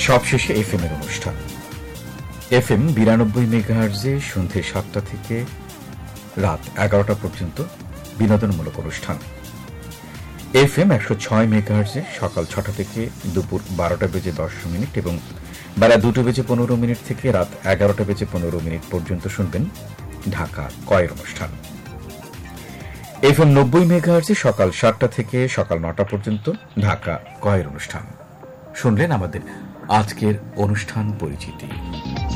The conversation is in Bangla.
সবশেষে এফএম এর অনুষ্ঠান। এফএম 92 মেগাহার্জে সন্ধ্যে 7টা থেকে রাত 11টা পর্যন্ত বিনোদনমূলক অনুষ্ঠান। এফএম 106 মেগাহার্জে সকাল 6টা থেকে দুপুর 12টা বেজে 10 মিনিট এবং বেলা 2টা বেজে 15 মিনিট থেকে রাত 11টা বেজে 15 মিনিট পর্যন্ত শুনবেন ঢাকা কয়ের অনুষ্ঠান। এফএম 90 মেগাহার্জে সকাল 7টা থেকে সকাল 9টা পর্যন্ত ঢাকা কয়ের অনুষ্ঠান। শুনলেন আমাদের আজকের অনুষ্ঠান পরিচিতি।